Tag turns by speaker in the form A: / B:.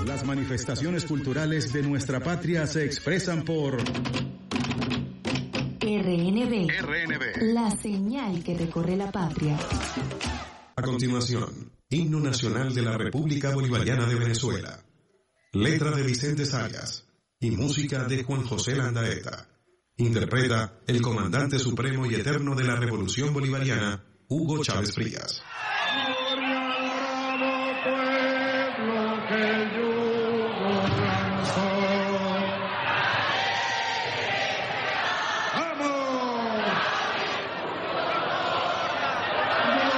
A: Las manifestaciones culturales de nuestra patria se expresan por
B: RNB, la señal que recorre la patria.
C: A continuación, Himno Nacional de la República Bolivariana de Venezuela. Letra de Vicente Zayas y música de Juan José Landaeta. Interpreta el comandante supremo y eterno de la Revolución Bolivariana, Hugo Chávez Frías.